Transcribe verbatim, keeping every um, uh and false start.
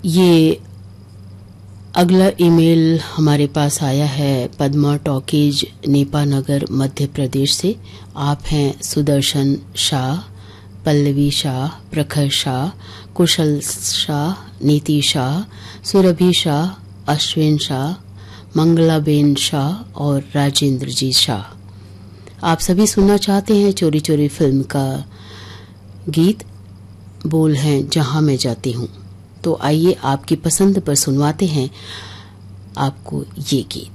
ये अगला ईमेल हमारे पास आया है पद्मा टॉकीज नेपा नगर मध्य प्रदेश से। आप हैं सुदर्शन शाह, पल्लवी शाह, प्रखर शाह, कुशल शाह, नीति शाह, सुरभि शाह, अश्विन शाह, मंगलाबेन शाह और राजेंद्र जी शाह। आप सभी सुनना चाहते हैं चोरी चोरी फिल्म का गीत। बोल हैं जहां मैं जाती हूं। तो आइए आपकी पसंद पर सुनवाते हैं आपको ये गीत।